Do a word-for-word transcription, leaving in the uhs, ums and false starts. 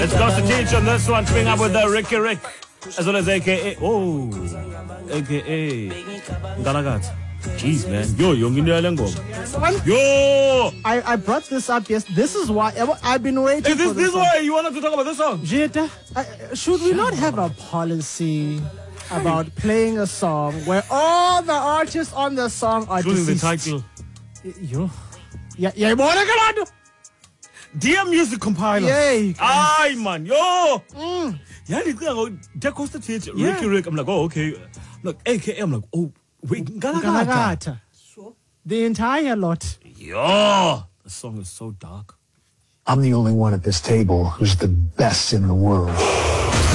Let's go to teach on this one. Coming up with the Ricky Rick, as well as A K A. Oh, A K A Galagat. Jeez, man. Yo, yo, yo. I, I brought this up. Yes, this is why I've been waiting. Is this for this, this why you wanted to talk about this song? Jeta, uh, should we not have a policy about playing a song where all the artists on the song are Including the deceased? title. Yo, yeah, yeah, yeah. Dear Music Compiler. Yay. Aye, man. Yo. Mm. Yeah, they go. That cost the teach. Yeah. Ricky Rick. I'm like, oh, okay. Look, A K A. I'm like, oh, wait, Galagata. Galagata. The entire lot. Yo, the song is so dark. I'm the only one at this table who's the best in the world.